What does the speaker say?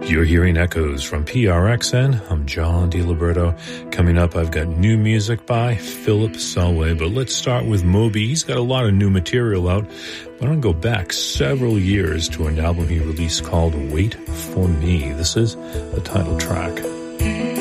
You're hearing echoes from PRXN. I'm John DiLiberto. Coming up, I've got new music by Philip Selway, but let's start with Moby. He's got a lot of new material out. Why don't I go back several years to an album he released called Wait For Me. This is the title track.